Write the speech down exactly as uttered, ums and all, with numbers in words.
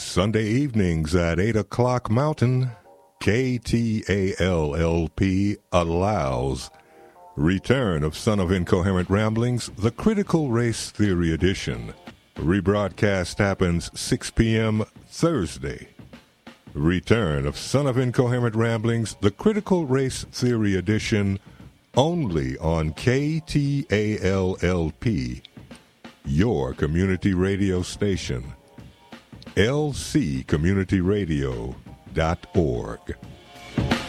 Sunday evenings at eight o'clock Mountain, K T A L L P allows return of Son of Incoherent Ramblings, the Critical Race Theory Edition. Rebroadcast happens six p.m. Thursday. Return of Son of Incoherent Ramblings, the Critical Race Theory Edition, only on K T A L L P, your community radio station. L C community radio dot org.